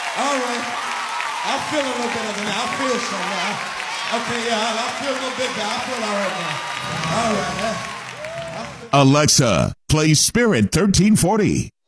All right. I feel a little better now. I feel some now. Okay, yeah, I feel a little bit better. I feel all right now. All right. Alexa, play Spirit 1340.